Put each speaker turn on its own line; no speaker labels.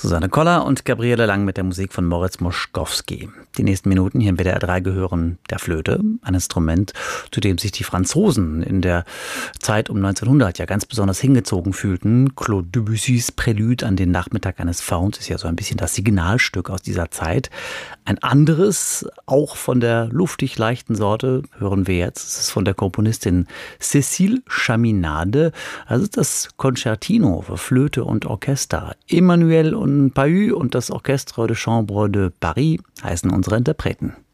Susanne Koller und Gabriele Lang mit der Musik von Moritz Moszkowski. Die nächsten Minuten hier im WDR 3 gehören der Flöte, ein Instrument, zu dem sich die Franzosen in der Zeit um 1900 ja ganz besonders hingezogen fühlten. Claude Debussys Prälude an den Nachmittag eines Fauns ist ja so ein bisschen das Signalstück aus dieser Zeit. Ein anderes, auch von der luftig leichten Sorte, hören wir jetzt. Es ist von der Komponistin Cécile Chaminade. Also das Concertino für Flöte und Orchester. Emmanuel und Pahud und das Orchestre de Chambre de Paris heißen unsere Interpreten.